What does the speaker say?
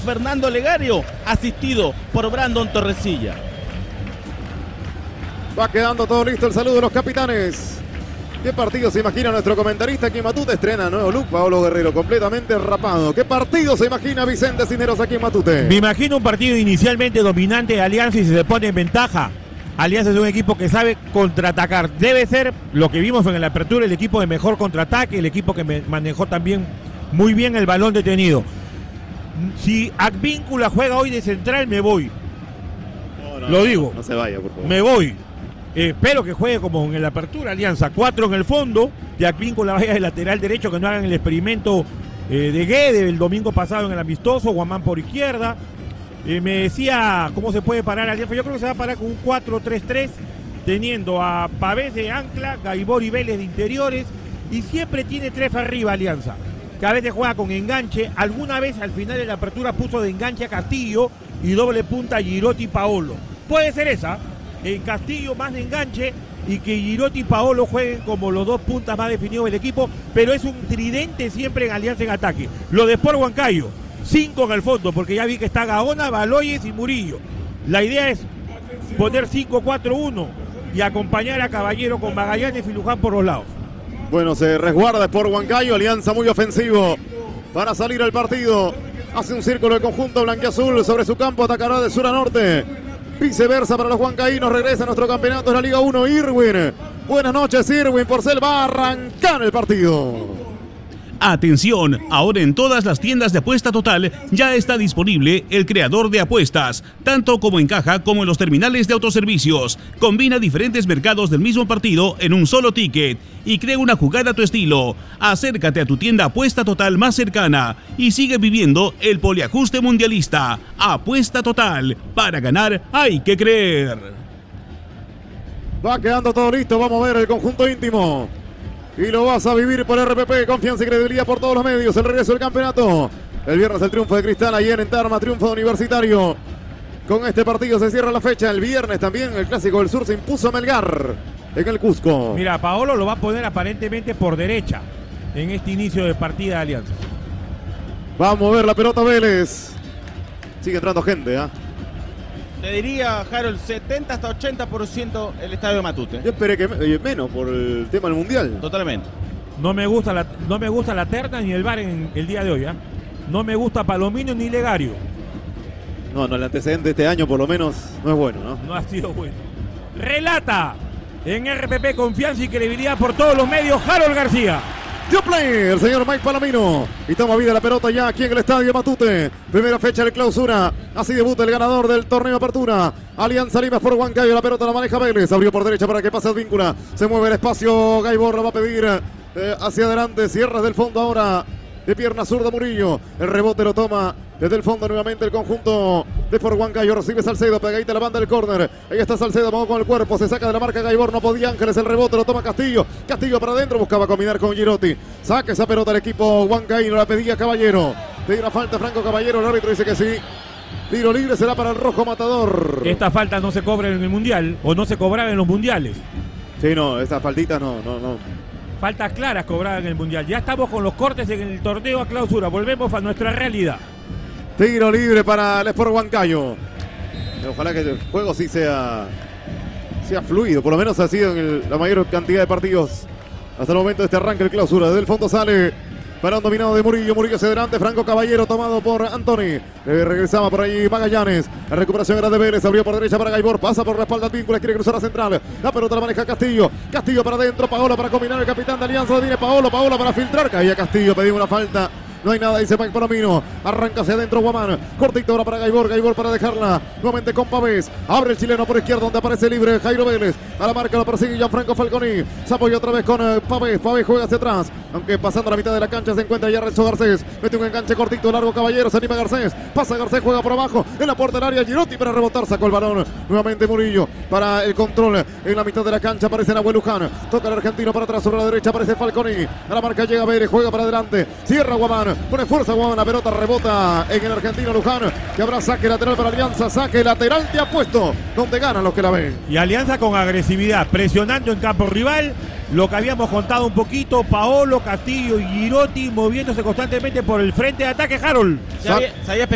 Fernando Legario, asistido por Brandon Torrecilla. Va quedando todo listo, el saludo de los capitanes. ¿Qué partido se imagina nuestro comentarista aquí en Matute? Estrena nuevo look, Paolo Guerrero, completamente rapado. ¿Qué partido se imagina Vicente Cisneros aquí en Matute? Me imagino un partido inicialmente dominante de Alianza y si se pone en ventaja. Alianza es un equipo que sabe contraatacar. Debe ser lo que vimos en la apertura, el equipo de mejor contraataque, el equipo que manejó también muy bien el balón detenido. Si Advíncula juega hoy de central, me voy. Lo digo. No se vaya, por favor. Me voy. Espero que juegue como en la apertura Alianza, 4 en el fondo, que Advíncula vaya de lateral derecho, que no hagan el experimento de Guede el domingo pasado en el amistoso, Guamán por izquierda. Me decía cómo se puede parar Alianza. Yo creo que se va a parar con un 4-3-3, teniendo a Pavés de ancla, Gaibor y Vélez de interiores, y siempre tiene 3 arriba Alianza, que a veces juega con enganche. Alguna vez al final de la apertura puso de enganche a Castillo y doble punta a Girotti y Paolo. Puede ser esa. En Castillo más de enganche y que Girotti y Paolo jueguen como los 2 puntas más definidos del equipo, pero es un tridente siempre en Alianza en ataque. Lo de Sport Huancayo, 5 en el fondo, porque ya vi que está Gaona, Baloyes y Murillo. La idea es poner 5-4-1 y acompañar a Caballero con Magallanes y Luján por los lados. Bueno, se resguarda Sport Huancayo, Alianza muy ofensivo para salir al partido. Hace un círculo de conjunto blanquiazul sobre su campo, atacará de sur a norte. Viceversa para los huancaínos, regresa a nuestro campeonato de la Liga 1, Irwin. Buenas noches, Irwin Porcel, va a arrancar el partido. Atención, ahora en todas las tiendas de apuesta total ya está disponible el creador de apuestas, tanto como en caja como en los terminales de autoservicios. Combina diferentes mercados del mismo partido en un solo ticket y crea una jugada a tu estilo. Acércate a tu tienda apuesta total más cercana y sigue viviendo el poliajuste mundialista. Apuesta total, para ganar hay que creer. Va quedando todo listo, vamos a ver el conjunto íntimo. Y lo vas a vivir por RPP, confianza y credibilidad por todos los medios. El regreso del campeonato. El viernes el triunfo de Cristal, ayer en Tarma, triunfo de Universitario. Con este partido se cierra la fecha. El viernes también el Clásico del Sur se impuso a Melgar en el Cusco. Mira, Paolo lo va a poner aparentemente por derecha en este inicio de partida de Alianza. Va a mover la pelota Vélez. Sigue entrando gente, ¿eh? Te diría, Harold, 70 hasta 80% el estadio de Matute. Yo esperé que menos por el tema del Mundial. Totalmente. No me gusta la terna ni el VAR en el día de hoy, ¿eh? No me gusta Palomino ni Legario. No, el antecedente de este año por lo menos no es bueno, ¿no? No ha sido bueno. Relata en RPP, confianza y credibilidad por todos los medios, Harold García. Dio play el señor Mike Palomino y toma vida la pelota ya aquí en el estadio Matute. Primera fecha de clausura. Así debuta el ganador del torneo de apertura. Alianza Lima por Huancayo. La pelota la maneja Vélez. Abrió por derecha para que pase Advíncula. Se mueve el espacio. Gaibor la va a pedir hacia adelante. Cierra del fondo ahora. De pierna zurda Murillo. El rebote lo toma desde el fondo nuevamente el conjunto de Sport Huancayo. Recibe Salcedo, pegadita a la banda del córner. Ahí está Salcedo, vamos con el cuerpo. Se saca de la marca Gaibor, no podía Ángeles. El rebote lo toma Castillo. Castillo para adentro, buscaba combinar con Girotti. Saca esa pelota el equipo Huancaíno, la pedía Caballero. Pide una falta Franco Caballero, el árbitro dice que sí. Tiro libre será para el Rojo Matador. Esta falta no se cobra en el Mundial, o no se cobraba en los Mundiales. Sí, no, estas faltitas no. Faltas claras cobradas en el Mundial. Ya estamos con los cortes en el torneo a clausura. Volvemos a nuestra realidad. Tiro libre para el Sport Huancayo. Ojalá que el juego sí sea fluido. Por lo menos ha sido en la mayor cantidad de partidos hasta el momento de este arranque de clausura. Desde el fondo sale para un dominado de Murillo. Murillo hacia adelante. Franco Caballero tomado por Antoni. Regresaba por ahí Magallanes. La recuperación era de Vélez. Abrió por derecha para Gaibor. Pasa por la espalda Advíncula. Quiere cruzar a central. La pelota la maneja Castillo. Castillo para adentro. Paola para combinar. El capitán de Alianza. Lo tiene Paola para filtrar. Caía Castillo. Pedimos una falta. No hay nada, dice Mike Palomino. Arranca hacia adentro Guamán. Cortito ahora para Gaibor. Gaibor para dejarla. Nuevamente con Pavés. Abre el chileno por izquierda donde aparece libre Jairo Vélez. A la marca lo persigue Gianfranco Falconi. Se apoya otra vez con Pavés. Pavés juega hacia atrás. Aunque pasando la mitad de la cancha se encuentra ya Renzo Garcés. Mete un enganche cortito, largo Caballero. Se anima Garcés. Pasa Garcés, juega por abajo. En la puerta del área Girotti para rebotar. Sacó el balón. Nuevamente Murillo para el control. En la mitad de la cancha aparece Nahuel Luján. Toca el argentino para atrás. Sobre la derecha aparece Falconi. A la marca llega Vélez. Juega para adelante. Cierra Guamán. Pone fuerza Guamán. La pelota rebota en el argentino Luján. Que habrá saque lateral para Alianza. Saque lateral de apuesto. Donde ganan los que la ven. Y Alianza con agresividad. Presionando en campo rival. Lo que habíamos contado un poquito, Paolo, Castillo y Girotti moviéndose constantemente por el frente de ataque, Harold. Se había